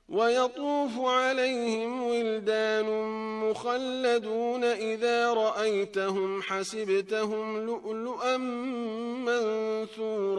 ويطوف عليهم ولدان مخلدون إذا رأيتهم حسبتهم لؤلؤا منثورا